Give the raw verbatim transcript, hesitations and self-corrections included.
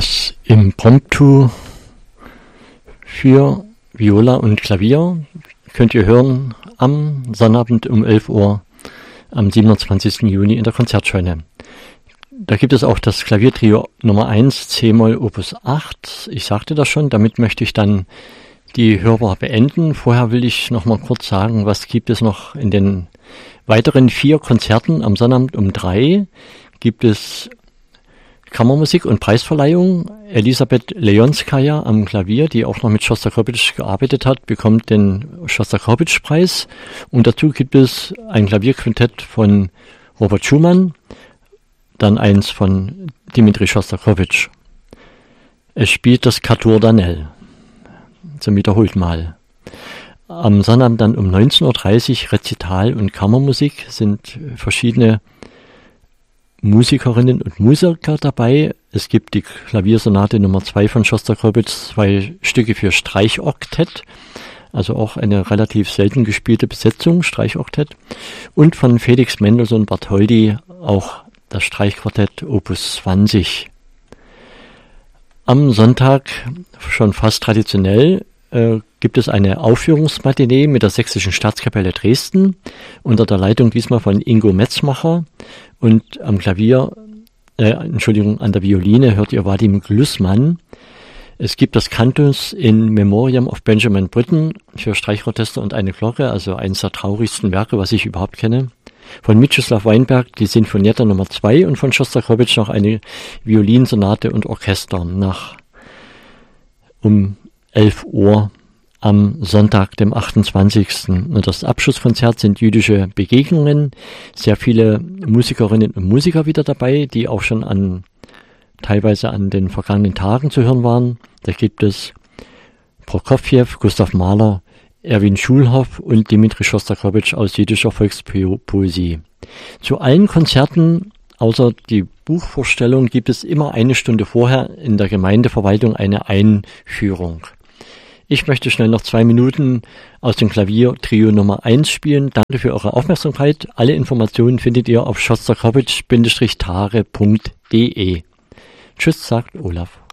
Das Impromptu für Viola und Klavier könnt ihr hören am Sonnabend um elf Uhr am siebenundzwanzigsten Juni in der Konzertscheune. Da gibt es auch das Klaviertrio Nummer eins, C-Moll Opus acht. Ich sagte das schon, damit möchte ich dann die Hörbar beenden. Vorher will ich noch mal kurz sagen, was gibt es noch in den weiteren vier Konzerten. Am Sonnabend um drei gibt es Kammermusik und Preisverleihung. Elisabeth Leonskaya am Klavier, die auch noch mit Schostakowitsch gearbeitet hat, bekommt den Schostakowitsch-Preis. Und dazu gibt es ein Klavierquintett von Robert Schumann, dann eins von Dmitri Schostakowitsch. Es spielt das Quatuor Danel zum wiederholten Mal. Am Sonnabend dann um neunzehn Uhr dreißig Rezital und Kammermusik, sind verschiedene Musikerinnen und Musiker dabei. Es gibt die Klaviersonate Nummer zwei von Schostakowitsch, zwei Stücke für Streichoktett, also auch eine relativ selten gespielte Besetzung, Streichoktett, und von Felix Mendelssohn Bartholdy auch das Streichquartett Opus zwanzig. Am Sonntag, schon fast traditionell, äh, gibt es eine Aufführungsmatinee mit der Sächsischen Staatskapelle Dresden unter der Leitung diesmal von Ingo Metzmacher, und am Klavier, äh, Entschuldigung, an der Violine hört ihr Vadim Glussmann. Es gibt das Cantus in Memoriam of Benjamin Britten für Streichorchester und eine Glocke, also eines der traurigsten Werke, was ich überhaupt kenne. Von Mitschislaw Weinberg die Sinfonietta Nummer zwei und von Schostakowitsch noch eine Violinsonate und Orchester nach um elf Uhr am Sonntag, dem achtundzwanzigsten Und das Abschlusskonzert sind jüdische Begegnungen. Sehr viele Musikerinnen und Musiker wieder dabei, die auch schon an teilweise an den vergangenen Tagen zu hören waren. Da gibt es Prokofjew, Gustav Mahler, Erwin Schulhoff und Dmitri Schostakowitsch aus jüdischer Volkspoesie. Zu allen Konzerten, außer die Buchvorstellung, gibt es immer eine Stunde vorher in der Gemeindeverwaltung eine Einführung. Ich möchte schnell noch zwei Minuten aus dem Klaviertrio Nummer eins spielen. Danke für eure Aufmerksamkeit. Alle Informationen findet ihr auf schostakowitsch Bindestrich tare Punkt de. Tschüss, sagt Olaf.